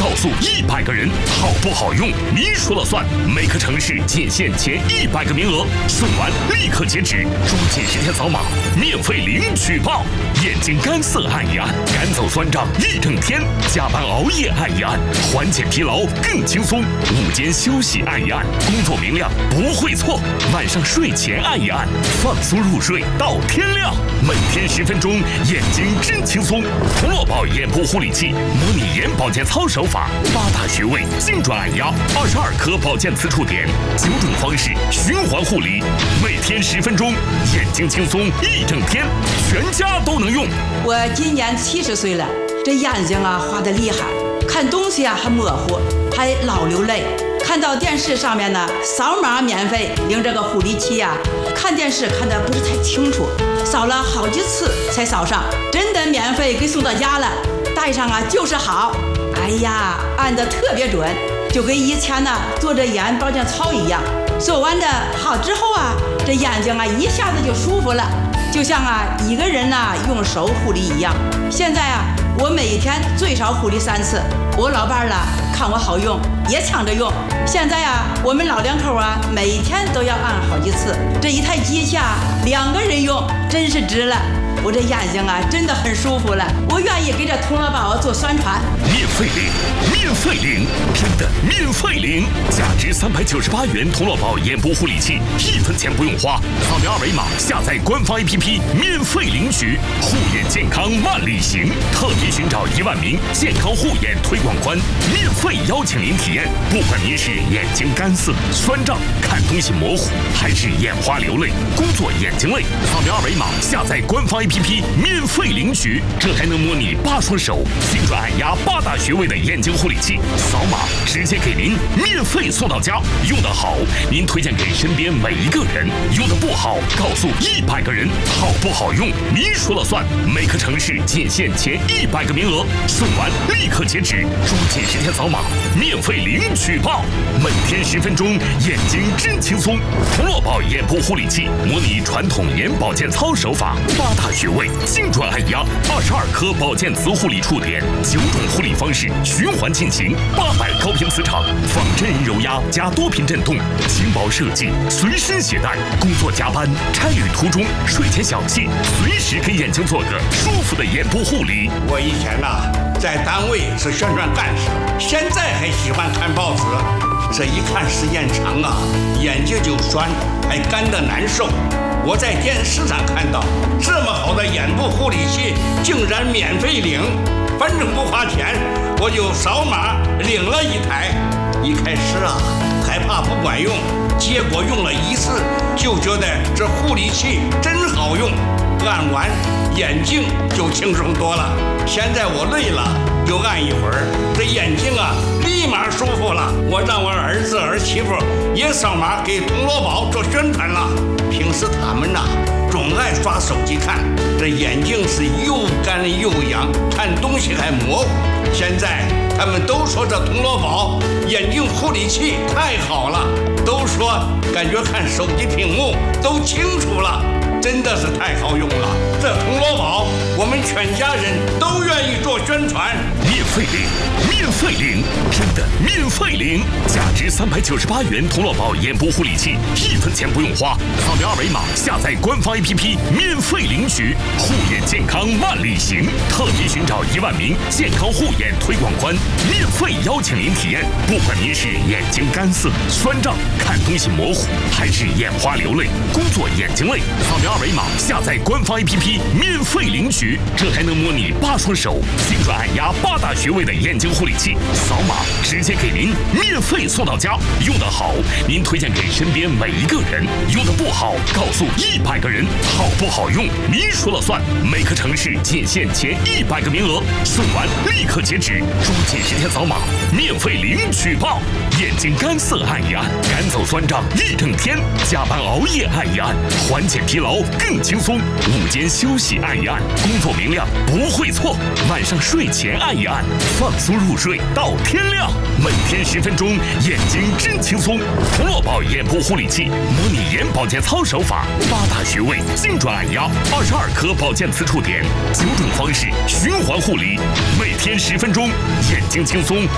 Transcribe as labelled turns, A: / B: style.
A: 告诉100个人，好不好用你说了算。每个城市仅限前100个名额，送完立刻截止，抓紧时间扫码，免费领取报。眼睛干涩按一按，赶走酸胀一整天；加班熬夜按一按，缓解疲劳更轻松；午间休息按一按，工作明亮不会错；晚上睡前按一按，放松入睡到天亮。每天10分钟，眼睛真轻松。童乐宝眼部护理器，模拟眼保健操手法，8大穴位精准按压，22颗保健磁触点，9种方式循环护理，每天10分钟，眼睛轻松一整天，全家都能用。
B: 我今年70岁了，这眼睛啊花得厉害，看东西啊还模糊，还老流泪。看到电视上面呢，扫码免费领这个护理器呀，看电视看得不是太清楚，扫了好几次才扫上，真的免费给送到家了，戴上啊就是好。哎呀，按得特别准，就跟以前呢做这眼保健操一样。做完的好之后啊，这眼睛啊一下子就舒服了，就像啊一个人呢用手护理一样。现在啊，我每天最少护理3次。我老伴儿了看我好用，也抢着用。现在啊，我们老两口啊，每天都要按好几次。这一台机器啊，2个人用，真是值了。我这眼睛啊，真的很舒服了。我愿意给这童乐宝做宣传。
A: 免费领，免费领，真的免费领！价值398元童乐宝眼部护理器，1分钱不用花，扫描2维码下载官方 APP， 免费领取。护眼健康万里行，特别寻找1万名健康护眼推广官，免费邀请您体验。不管您是眼睛干涩、酸胀、看东西模糊，还是眼花流泪、工作眼睛累，扫描2维码下载官方 APP， 免费领取。这还能模拟8双手精准按压8大穴位的眼睛护理器，扫码直接给您免费送到家。用得好，您推荐给身边每一个人；用得不好，告诉100个人。好不好用您说了算。每个城市仅限前100个名额，送完立刻截止，抓紧时间扫码，免费领取报。每天10分钟，眼睛真轻松。童乐宝眼部护理器，模拟传统眼保健操手法，8大穴位精准按压，22颗保健磁护理触点，9种护理方式循环进行，800高频磁场，仿真人揉压加多频震动，轻薄设计，随身携带。工作加班、差旅途中、睡前小憩，随时给眼睛做个舒服的眼部护理。
C: 我以前在单位是宣传干事，现在还喜欢看报纸。这一看时间长啊，眼睛就酸，还干得难受。我在电视上看到这么好的眼部护理器，竟然免费领，反正不花钱，我就扫码领了1台。一开始啊，害怕不管用，结果用了1次，就觉得这护理器真好用，按完眼睛就轻松多了。现在我累了就按一会儿，这眼睛啊立马舒服了。我让我儿子儿媳妇也扫码给童乐宝做宣传了。平时他们总爱刷手机看，这眼睛是又干又痒，看东西还模糊。现在他们都说这童乐宝眼睛护理器太好了，都说感觉看手机屏幕都清楚了，真的是太好用了。这童乐宝我们全家人都愿意做宣传。
A: 免费领，免费领，真的免费领！价值398元童乐宝眼部护理器，1分钱不用花，扫描2维码下载官方 APP， 免费领取。护眼健康万里行，特别寻找1万名健康护眼推广官，免费邀请您体验。不管您是眼睛干涩、酸胀、看东西模糊，还是眼花流泪、工作眼睛累，扫描2维码下载官方 APP， 免费领取。这还能模拟8双手精准按压8大穴位的眼睛护理器，扫码直接给您免费送到家。用得好，您推荐给身边每一个人；用得不好，告诉100个人。好不好用您说了算。每个城市仅限前100个名额，送完立刻截止，抓紧时间扫码，免费领取报。眼睛干涩按一按，赶走酸胀一整天；加班熬夜按一按，缓解疲劳更轻松；午间休息按一按，工作明亮不会错；晚上睡前按一按，放松入睡到天亮。每天10分钟，眼睛真轻松。童乐宝眼部护理器，模拟眼保健操手法，8大穴位精准按压，22颗保健磁触点，9种方式循环护理，每天10分钟，眼睛轻松